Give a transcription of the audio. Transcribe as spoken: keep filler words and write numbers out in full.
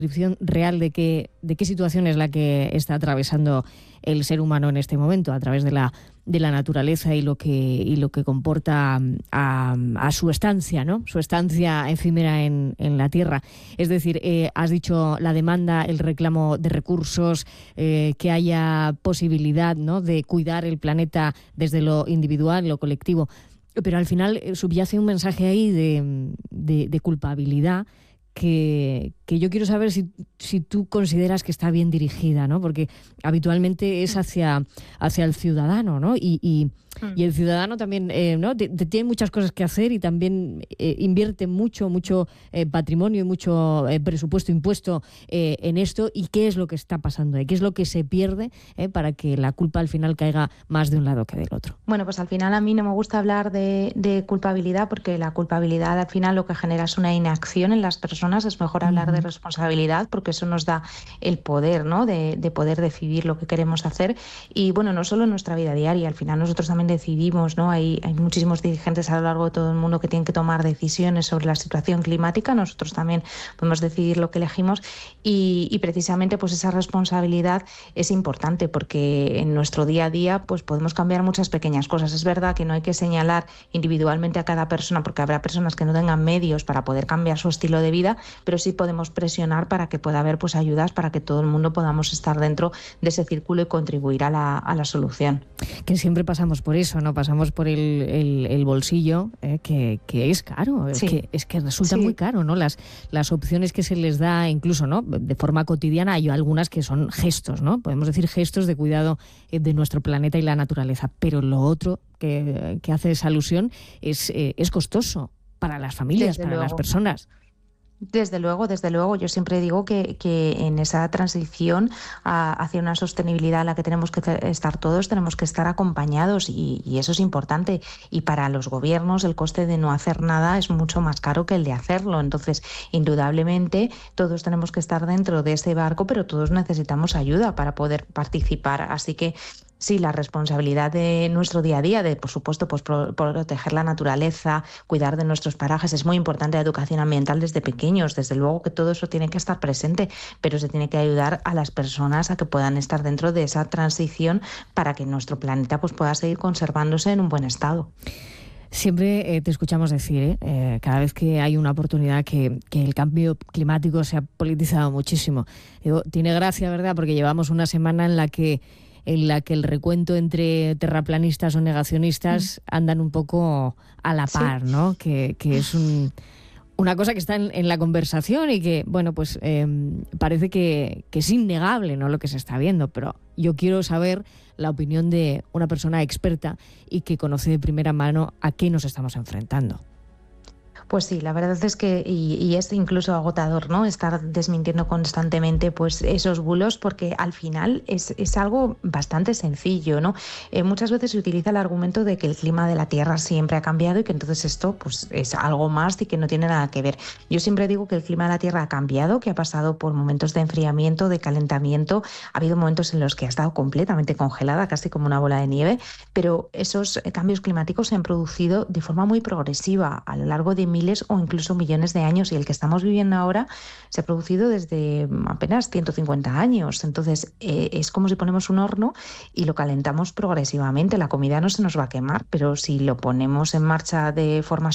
descripción real de qué, de qué situación es la que está atravesando el ser humano en este momento a través de la, de la naturaleza y lo que, y lo que comporta a, a su estancia, ¿no? Su estancia efímera en, en la Tierra. Es decir, eh, has dicho la demanda, el reclamo de recursos, eh, que haya posibilidad, ¿no?, de cuidar el planeta desde lo individual, lo colectivo. Pero al final eh, subyace un mensaje ahí de, de, de culpabilidad que, que yo quiero saber si, si tú consideras que está bien dirigida, ¿no? Porque habitualmente es hacia, hacia el ciudadano, ¿no? Y, y, y el ciudadano también, eh, ¿no?, T- tiene muchas cosas que hacer y también eh, invierte mucho, mucho eh, patrimonio y mucho eh, presupuesto impuesto eh, en esto. ¿Y qué es lo que está pasando ahí? ¿Qué es lo que se pierde eh, para que la culpa al final caiga más de un lado que del otro? Bueno, pues al final a mí no me gusta hablar de, de culpabilidad, porque la culpabilidad al final lo que genera es una inacción en las personas. Es mejor hablar de Uh-huh. responsabilidad, porque eso nos da el poder, ¿no?, de, de poder decidir lo que queremos hacer. Y bueno, no solo en nuestra vida diaria, al final nosotros también decidimos, ¿no? Hay, hay muchísimos dirigentes a lo largo de todo el mundo que tienen que tomar decisiones sobre la situación climática. Nosotros también podemos decidir lo que elegimos y, y precisamente pues esa responsabilidad es importante, porque en nuestro día a día pues podemos cambiar muchas pequeñas cosas. Es verdad que no hay que señalar individualmente a cada persona, porque habrá personas que no tengan medios para poder cambiar su estilo de vida, pero sí podemos presionar para que pueda haber pues ayudas para que todo el mundo podamos estar dentro de ese círculo y contribuir a la, a la solución. Que siempre pasamos por eso, ¿no? Pasamos por el, el, el bolsillo, eh, que, que es caro, es, Sí, que, es que resulta sí. muy caro, ¿no? Las, las opciones que se les da, incluso, ¿no?, de forma cotidiana, hay algunas que son gestos, ¿no? Podemos decir gestos de cuidado eh, de nuestro planeta y la naturaleza, pero lo otro que, que hace esa alusión es, eh, es costoso para las familias, Desde para las luego. personas. Desde luego, desde luego. Yo siempre digo que, que en esa transición a- hacia una sostenibilidad en la que tenemos que te- estar todos, tenemos que estar acompañados y, y eso es importante. Y para los gobiernos el coste de no hacer nada es mucho más caro que el de hacerlo. Entonces, indudablemente, todos tenemos que estar dentro de ese barco, pero todos necesitamos ayuda para poder participar. Así que sí, la responsabilidad de nuestro día a día, de por supuesto pues pro- proteger la naturaleza, cuidar de nuestros parajes, es muy importante la educación ambiental desde pequeños. Desde luego que todo eso tiene que estar presente, pero se tiene que ayudar a las personas a que puedan estar dentro de esa transición para que nuestro planeta pues pueda seguir conservándose en un buen estado. Siempre eh, te escuchamos decir, ¿eh? Eh, cada vez que hay una oportunidad, que, que el cambio climático se ha politizado muchísimo. Digo, tiene gracia, ¿verdad? Porque llevamos una semana en la que en la que el recuento entre terraplanistas o negacionistas andan un poco a la Sí. par, ¿no? Que, que es un, una cosa que está en, en la conversación y que, bueno, pues eh, parece que, que es innegable, ¿no?, lo que se está viendo, pero yo quiero saber la opinión de una persona experta y que conoce de primera mano a qué nos estamos enfrentando. Pues sí, la verdad es que, y, y es incluso agotador, ¿no?, estar desmintiendo constantemente pues esos bulos, porque al final es, es algo bastante sencillo, ¿no? Eh, muchas veces se utiliza el argumento de que el clima de la Tierra siempre ha cambiado y que entonces esto pues es algo más y que no tiene nada que ver. Yo siempre digo que el clima de la Tierra ha cambiado, que ha pasado por momentos de enfriamiento, de calentamiento. Ha habido momentos en los que ha estado completamente congelada, casi como una bola de nieve, pero esos eh, cambios climáticos se han producido de forma muy progresiva a lo largo de miles o incluso millones de años, y el que estamos viviendo ahora se ha producido desde apenas ciento cincuenta años. Entonces eh, es como si ponemos un horno y lo calentamos progresivamente. La comida no se nos va a quemar, pero si lo ponemos en marcha de forma